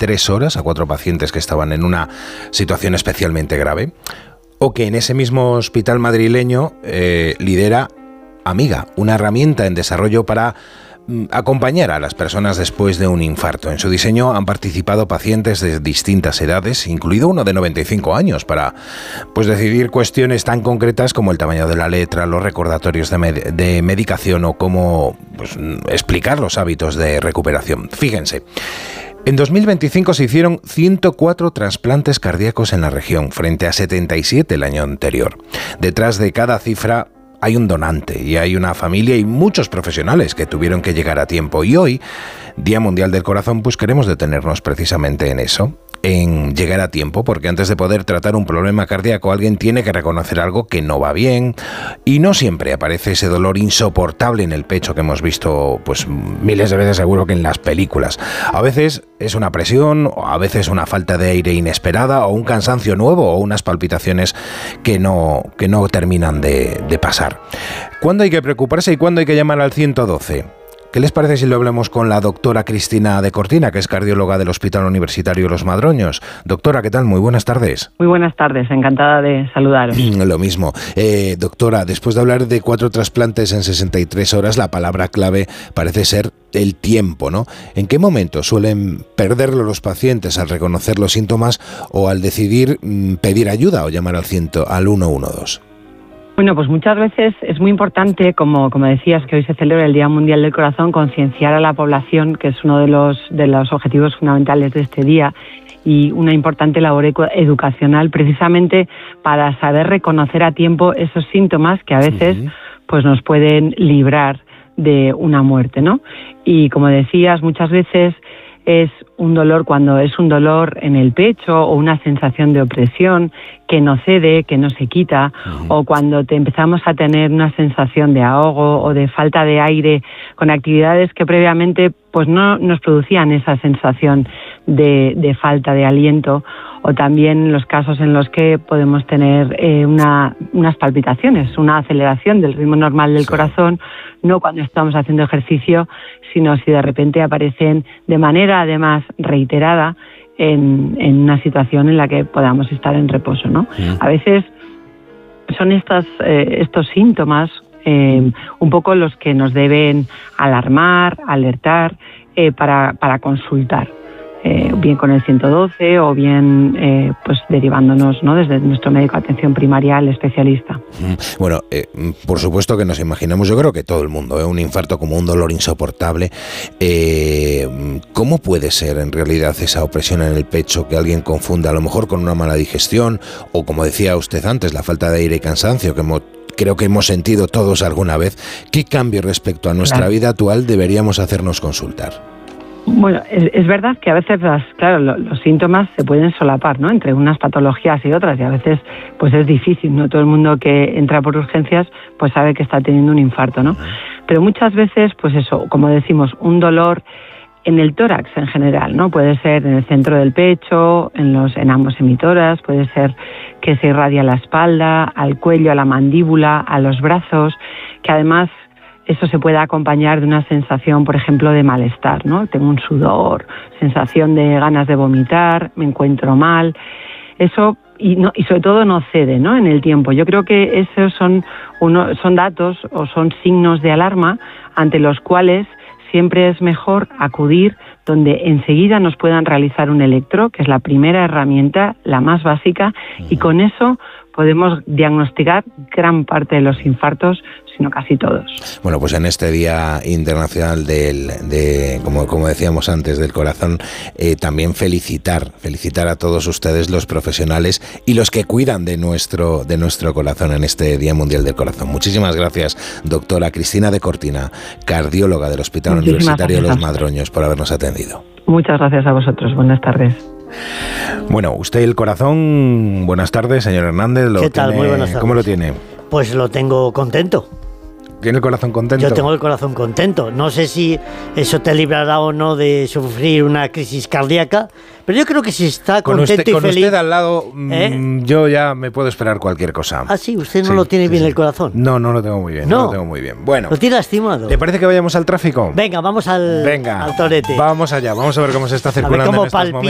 63 horas a 4 pacientes que estaban en una situación especialmente grave, o que en ese mismo hospital madrileño lidera Amiga, una herramienta en desarrollo para acompañar a las personas después de un infarto. En su diseño han participado pacientes de distintas edades, incluido uno de 95 años, para decidir cuestiones tan concretas como el tamaño de la letra, los recordatorios de medicación o cómo explicar los hábitos de recuperación. Fíjense, en 2025 se hicieron 104 trasplantes cardíacos en la región, frente a 77 el año anterior. Detrás de cada cifra hay un donante y hay una familia y muchos profesionales que tuvieron que llegar a tiempo. Y hoy, Día Mundial del Corazón, queremos detenernos precisamente en eso, en llegar a tiempo, porque antes de poder tratar un problema cardíaco alguien tiene que reconocer algo que no va bien, y no siempre aparece ese dolor insoportable en el pecho que hemos visto miles de veces, seguro que en las películas. A veces es una presión, o a veces una falta de aire inesperada, o un cansancio nuevo, o unas palpitaciones que no terminan de pasar. ¿Cuándo hay que preocuparse y cuándo hay que llamar al 112? ¿Qué les parece si lo hablamos con la doctora Cristina de Cortina, que es cardióloga del Hospital Universitario Los Madroños? Doctora, ¿qué tal? Muy buenas tardes. Muy buenas tardes, encantada de saludaros. Lo mismo. Doctora, después de hablar de 4 trasplantes en 63 horas, la palabra clave parece ser el tiempo, ¿no? ¿En qué momento suelen perderlo los pacientes al reconocer los síntomas o al decidir pedir ayuda o llamar al 112? Bueno, pues muchas veces es muy importante, como decías, que hoy se celebra el Día Mundial del Corazón, concienciar a la población, que es uno de los objetivos fundamentales de este día, y una importante labor educacional precisamente para saber reconocer a tiempo esos síntomas que a veces nos pueden librar de una muerte, ¿no? Y como decías, muchas veces es un dolor cuando es un dolor en el pecho o una sensación de opresión que no cede, que no se quita, o cuando empezamos a tener una sensación de ahogo o de falta de aire con actividades que previamente no nos producían esa sensación de falta de aliento, o también los casos en los que podemos tener unas palpitaciones, una aceleración del ritmo normal del corazón, no cuando estamos haciendo ejercicio, sino si de repente aparecen de manera además reiterada en una situación en la que podamos estar en reposo, ¿no? A veces son estos síntomas un poco los que nos deben alarmar, alertar para consultar. Bien con el 112 o bien derivándonos, ¿no?, desde nuestro médico de atención primaria al especialista. Bueno, por supuesto que nos imaginamos, yo creo que todo el mundo, un infarto como un dolor insoportable. ¿Cómo puede ser en realidad esa opresión en el pecho que alguien confunda a lo mejor con una mala digestión o, como decía usted antes, la falta de aire y cansancio que creo que hemos sentido todos alguna vez? ¿Qué cambio respecto a nuestra vida actual deberíamos hacernos consultar? Bueno, es verdad que a veces los síntomas se pueden solapar, ¿no?, entre unas patologías y otras, y a veces es difícil, no todo el mundo que entra por urgencias sabe que está teniendo un infarto, ¿no? Pero muchas veces como decimos, un dolor en el tórax en general, ¿no? Puede ser en el centro del pecho, en ambos hemitórax, puede ser que se irradia a la espalda, al cuello, a la mandíbula, a los brazos, que además eso se puede acompañar de una sensación, por ejemplo, de malestar, ¿no? Tengo un sudor, sensación de ganas de vomitar, me encuentro mal. Eso, y sobre todo no cede, ¿no?, en el tiempo. Yo creo que esos son datos o son signos de alarma ante los cuales siempre es mejor acudir donde enseguida nos puedan realizar un electro, que es la primera herramienta, la más básica, y con eso podemos diagnosticar gran parte de los infartos, sino casi todos. Bueno, pues en este Día Internacional como decíamos antes, del corazón, también felicitar a todos ustedes, los profesionales y los que cuidan de nuestro corazón en este Día Mundial del Corazón. Muchísimas gracias, doctora Cristina de Cortina, cardióloga del Hospital Universitario Los Madroños, por habernos atendido. Muchas gracias a vosotros. Buenas tardes. Bueno, usted el corazón, buenas tardes, señor Hernández. ¿Qué tal? Muy buenas tardes. ¿Cómo lo tiene? Pues lo tengo contento. ¿Tiene el corazón contento? Yo tengo el corazón contento. No sé si eso te librará o no de sufrir una crisis cardíaca, pero yo creo que si está contento y feliz... Con usted al lado, yo ya me puedo esperar cualquier cosa. Ah, sí, usted no lo tiene bien el corazón. No lo tengo muy bien. No lo tengo muy bien. Bueno. Lo tiene lastimado. ¿Le parece que vayamos al tráfico? Venga, vamos al torete. Vamos allá, vamos a ver cómo se está circulando en estos momentos.